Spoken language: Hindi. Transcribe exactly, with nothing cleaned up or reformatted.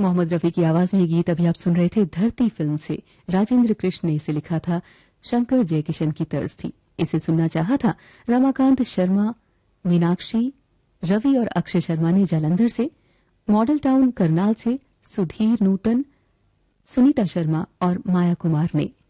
मोहम्मद रफी की आवाज में गीत अभी आप सुन रहे थे धरती फिल्म से। राजेंद्र कृष्ण ने इसे लिखा था, शंकर जयकिशन की तर्ज थी। इसे सुनना चाहा था रमाकांत शर्मा, मीनाक्षी, रवि और अक्षय शर्मा ने जालंधर से, मॉडल टाउन करनाल से सुधीर नूतन, सुनीता शर्मा और माया कुमार ने।